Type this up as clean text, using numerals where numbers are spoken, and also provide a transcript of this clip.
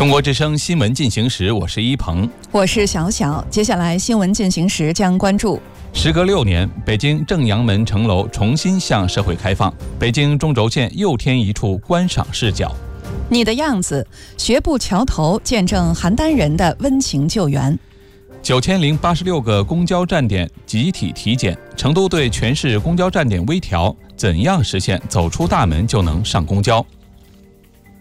中国之声新闻进行时，我是一鹏， 我是小小。接下来新闻进行时将关注： 时隔6年，北京正阳门城楼重新向社会开放，北京中轴线又添一处观赏视角。 你的样子，学步桥头见证邯郸人的温情救援。 9086个公交站点集体体检，成都对全市公交站点微调，怎样实现走出大门就能上公交？